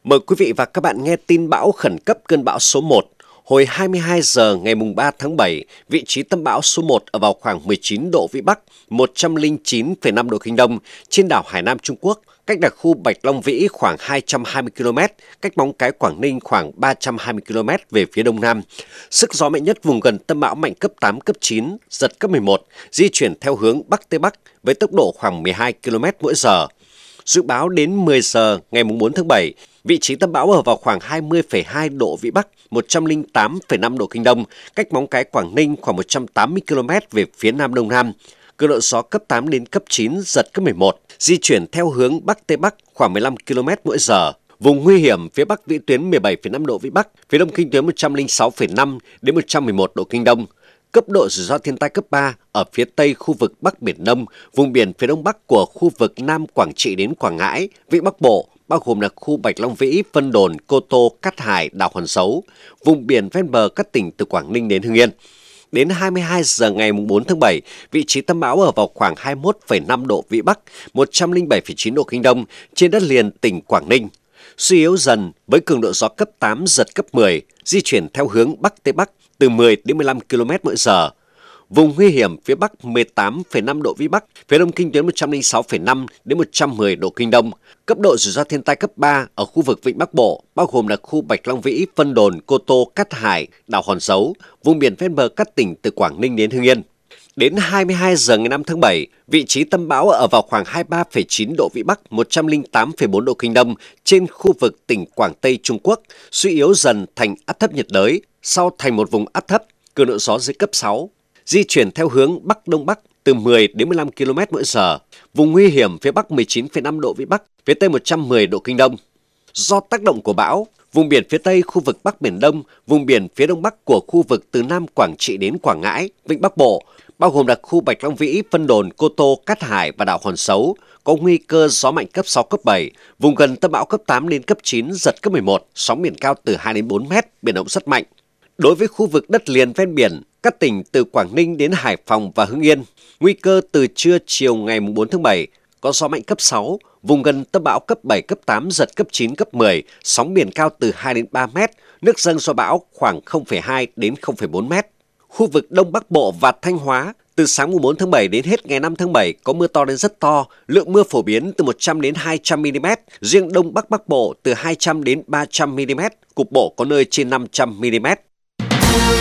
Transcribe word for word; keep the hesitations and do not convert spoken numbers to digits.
Mời quý vị và các bạn nghe tin bão khẩn cấp cơn bão số một. Hồi hai mươi hai giờ ngày ba tháng bảy, vị trí tâm bão số một ở vào khoảng mười chín độ Vĩ Bắc, một trăm lẻ chín phẩy năm độ Kinh Đông trên đảo Hải Nam Trung Quốc, cách đặc khu Bạch Long Vĩ khoảng hai trăm hai mươi ki lô mét, cách Móng Cái Quảng Ninh khoảng ba trăm hai mươi ki lô mét về phía đông nam. Sức gió mạnh nhất vùng gần tâm bão mạnh cấp tám, cấp chín, giật cấp mười một, di chuyển theo hướng Bắc Tây Bắc với tốc độ khoảng mười hai ki lô mét mỗi giờ. Dự báo đến mười giờ ngày bốn tháng bảy, vị trí tâm bão ở vào khoảng hai mươi phẩy hai độ Vĩ Bắc, một trăm lẻ tám phẩy năm độ Kinh Đông, cách Móng Cái Quảng Ninh khoảng một trăm tám mươi ki lô mét về phía nam đông nam. Cường độ gió cấp tám đến cấp chín, giật cấp mười một, di chuyển theo hướng Bắc Tây Bắc khoảng mười lăm ki lô mét mỗi giờ. Vùng nguy hiểm phía Bắc vĩ tuyến mười bảy phẩy năm độ Vĩ Bắc, phía Đông kinh tuyến một trăm lẻ sáu phẩy năm đến một trăm mười một độ Kinh Đông. Cấp độ rủi ro thiên tai cấp ba ở phía Tây khu vực Bắc Biển Đông, vùng biển phía Đông Bắc của khu vực Nam Quảng Trị đến Quảng Ngãi, Vịnh Bắc Bộ, bao gồm là khu Bạch Long Vĩ, Vân Đồn, Cô Tô, Cát Hải, đảo Hòn Dấu, vùng biển ven bờ các tỉnh từ Quảng Ninh đến Hưng Yên. Đến hai mươi hai giờ ngày bốn tháng bảy, vị trí tâm bão ở vào khoảng hai mươi mốt phẩy năm độ Vĩ Bắc, một trăm lẻ bảy phẩy chín độ Kinh Đông trên đất liền tỉnh Quảng Ninh. Suy yếu dần với cường độ gió cấp tám, giật cấp mười, di chuyển theo hướng Bắc Tây Bắc từ mười đến mười lăm ki lô mét mỗi giờ. Vùng nguy hiểm phía Bắc mười tám phẩy năm độ Vĩ Bắc, phía Đông kinh tuyến một trăm lẻ sáu phẩy năm đến một trăm mười độ Kinh Đông. Cấp độ rủi ro thiên tai cấp ba ở khu vực Vịnh Bắc Bộ, bao gồm là khu Bạch Long Vĩ, Vân Đồn, Cô Tô, Cát Hải, đảo Hòn Dấu, vùng biển ven bờ các tỉnh từ Quảng Ninh đến Hưng Yên. Đến hai mươi hai giờ ngày năm tháng bảy, vị trí tâm bão ở vào khoảng hai mươi ba phẩy chín độ Vĩ Bắc, một trăm lẻ tám phẩy bốn độ Kinh Đông trên khu vực tỉnh Quảng Tây Trung Quốc, suy yếu dần thành áp thấp nhiệt đới, sau thành một vùng áp thấp, cường độ gió dưới cấp sáu, di chuyển theo hướng Bắc Đông Bắc từ mười đến mười lăm ki lô mét mỗi giờ. Vùng nguy hiểm phía Bắc mười chín phẩy năm độ Vĩ Bắc, phía Tây một trăm mười độ Kinh Đông. Do tác động của bão, vùng biển phía Tây khu vực Bắc Biển Đông, vùng biển phía Đông Bắc của khu vực từ Nam Quảng Trị đến Quảng Ngãi, Vịnh Bắc Bộ, bao gồm là khu Bạch Long Vĩ, Vân Đồn, Cô Tô, Cát Hải và đảo Hòn Dấu, có nguy cơ gió mạnh cấp sáu, cấp bảy, vùng gần tâm bão cấp tám đến cấp chín, giật cấp mười một, sóng biển cao từ hai đến bốn mét, biển động rất mạnh. Đối với khu vực đất liền ven biển, các tỉnh từ Quảng Ninh đến Hải Phòng và Hưng Yên, nguy cơ từ trưa chiều ngày bốn tháng bảy, có gió mạnh cấp sáu, vùng gần tâm bão cấp bảy, cấp tám, giật cấp chín, cấp mười, sóng biển cao từ hai đến ba mét, nước dâng do bão khoảng không phẩy hai đến không phẩy bốn mét. Khu vực Đông Bắc Bộ và Thanh Hóa, từ sáng bốn tháng bảy đến hết ngày năm tháng bảy có mưa to đến rất to, lượng mưa phổ biến từ một trăm đến hai trăm mi li mét, riêng Đông Bắc Bắc Bộ từ hai trăm đến ba trăm mi li mét, cục bộ có nơi trên năm trăm mi li mét.